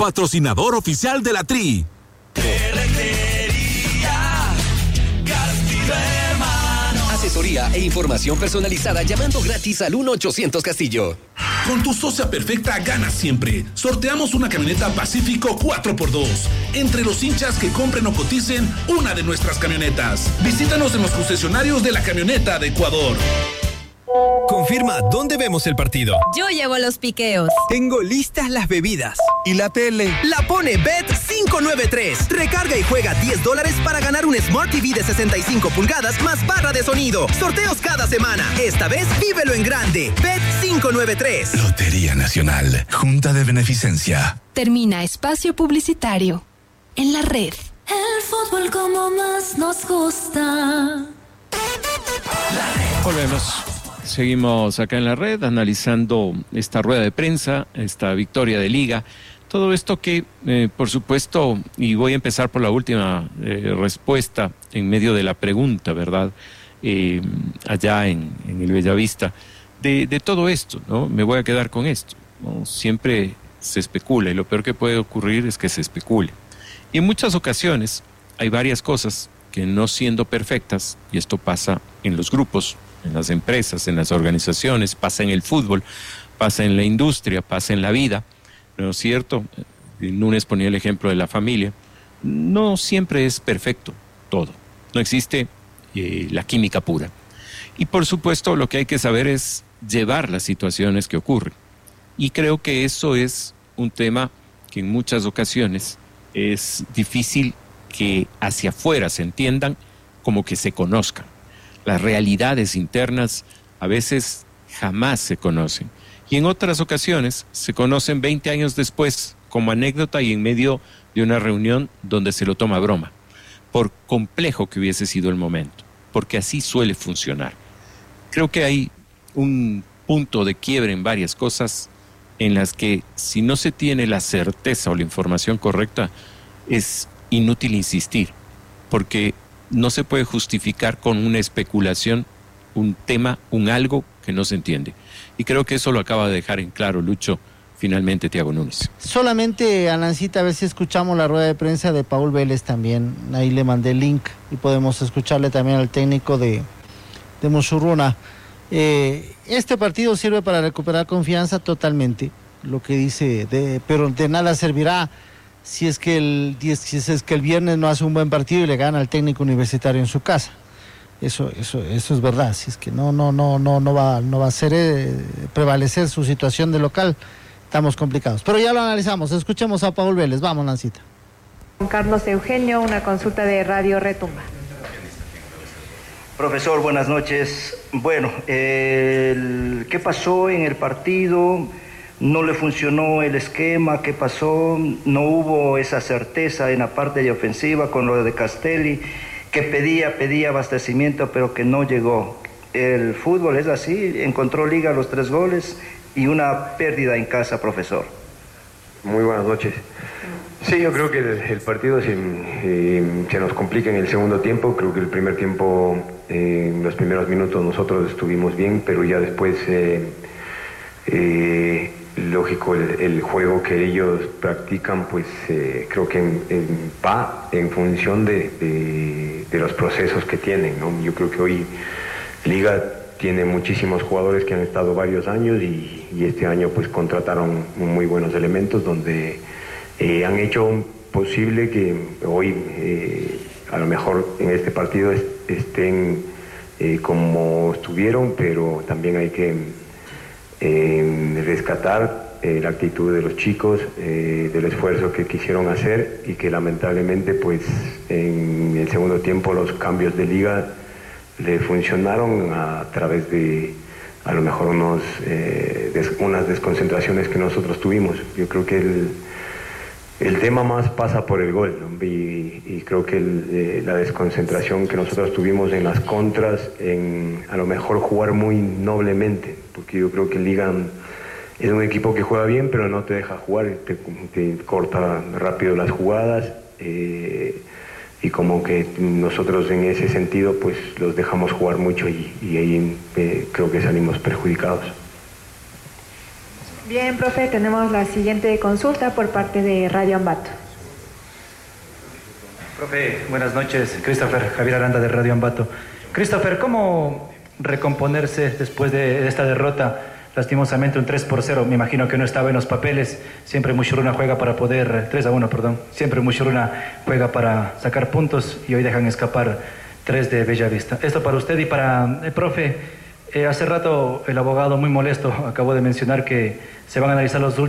patrocinador oficial de la Tri. Asesoría e información personalizada llamando gratis al 1-800 Castillo. Con tu socia perfecta ganas siempre. Sorteamos una camioneta Pacífico 4x2. Entre los hinchas que compren o coticen una de nuestras camionetas. Visítanos en los concesionarios de la camioneta de Ecuador. Confirma dónde vemos el partido. Yo llevo los piqueos. Tengo listas las bebidas. ¿Y la tele? La pone Bet593. Recarga y juega $10 para ganar un Smart TV de 65 pulgadas más barra de sonido. Sorteos cada semana. Esta vez vívelo en grande. Bet593. Lotería Nacional. Junta de Beneficencia. Termina espacio publicitario. En la red. El fútbol como más nos gusta. Volvemos. Seguimos acá en la red analizando esta rueda de prensa, esta victoria de Liga, todo esto que, por supuesto, y voy a empezar por la última respuesta en medio de la pregunta, ¿verdad? Allá en el Bellavista, de todo esto, ¿no? Me voy a quedar con esto, ¿no? Siempre se especula y lo peor que puede ocurrir es que se especule. Y en muchas ocasiones hay varias cosas que no siendo perfectas, y esto pasa en los grupos, en las empresas, en las organizaciones, pasa en el fútbol, pasa en la industria, pasa en la vida, ¿no es cierto? Núñez ponía el ejemplo de la familia. No siempre es perfecto todo, no existe la química pura. Y por supuesto lo que hay que saber es llevar las situaciones que ocurren. Y creo que eso es un tema que en muchas ocasiones es difícil que hacia afuera se entiendan como que se conozcan. Las realidades internas a veces jamás se conocen y en otras ocasiones se conocen 20 años después como anécdota y en medio de una reunión donde se lo toma a broma, por complejo que hubiese sido el momento, porque así suele funcionar. Creo que hay un punto de quiebre en varias cosas en las que si no se tiene la certeza o la información correcta es inútil insistir, porque no se puede justificar con una especulación un tema, un algo que no se entiende. Y creo que eso lo acaba de dejar en claro, Lucho, finalmente Thiago Núñez. Solamente, Alancita, a ver si escuchamos la rueda de prensa de Paul Vélez también. Ahí le mandé el link y podemos escucharle también al técnico de Musurruna. Este partido sirve para recuperar confianza totalmente, lo que dice, pero de nada servirá si es que el viernes no hace un buen partido y le gana al técnico Universitario en su casa. Eso es verdad. Si es que no va a hacer prevalecer su situación de local, estamos complicados. Pero ya lo analizamos. Escuchemos a Paul Vélez. Vamos, Nancita. Con Carlos Eugenio, una consulta de Radio Retumba. Profesor, buenas noches. Bueno, ¿qué pasó en el partido? ¿No le funcionó el esquema? ¿Qué pasó? ¿No hubo esa certeza en la parte de ofensiva con lo de Castelli, que pedía abastecimiento, pero que no llegó? El fútbol es así, encontró Liga los 3 goles y una pérdida en casa, profesor. Muy buenas noches. Sí, yo creo que el partido se nos complica en el segundo tiempo. Creo que el primer tiempo, en los primeros minutos nosotros estuvimos bien, pero ya después... lógico, el juego que ellos practican, pues creo que va en función de los procesos que tienen, ¿no? Yo creo que hoy Liga tiene muchísimos jugadores que han estado varios años y este año pues contrataron muy buenos elementos donde han hecho posible que hoy a lo mejor en este partido estén como estuvieron, pero también hay que rescatar la actitud de los chicos, del esfuerzo que quisieron hacer y que lamentablemente pues en el segundo tiempo los cambios de Liga le funcionaron a través de a lo mejor unas desconcentraciones que nosotros tuvimos. Yo creo que el tema más pasa por el gol, ¿no? Y creo que la desconcentración que nosotros tuvimos en las contras, en a lo mejor jugar muy noblemente, porque yo creo que Liga es un equipo que juega bien, pero no te deja jugar, te corta rápido las jugadas, y como que nosotros en ese sentido pues los dejamos jugar mucho y ahí creo que salimos perjudicados. Bien, profe, tenemos la siguiente consulta por parte de Radio Ambato. Profe, buenas noches. Christopher Javier Aranda de Radio Ambato. Christopher, ¿cómo recomponerse después de esta derrota? Lastimosamente un 3-0, me imagino que no estaba en los papeles. Siempre Mushuruna juega para poder, 3-1, perdón. Siempre Mushuruna juega para sacar puntos y hoy dejan escapar 3 de Bellavista. Esto para usted y para el profe. Hace rato el abogado muy molesto acabó de mencionar que se van a analizar los